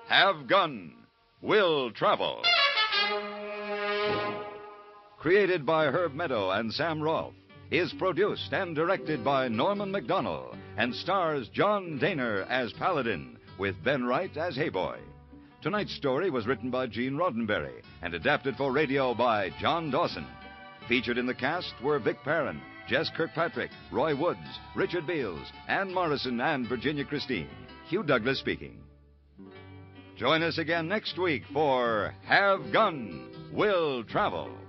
Have Gun, Will Travel. Created by Herb Meadow and Sam Rolfe, is produced and directed by Norman MacDonald and stars John Daner as Paladin with Ben Wright as Hayboy. Tonight's story was written by Gene Roddenberry and adapted for radio by John Dawson. Featured in the cast were Vic Perrin, Jess Kirkpatrick, Roy Woods, Richard Beals, Ann Morrison, and Virginia Christine. Hugh Douglas speaking. Join us again next week for Have Gun, Will Travel.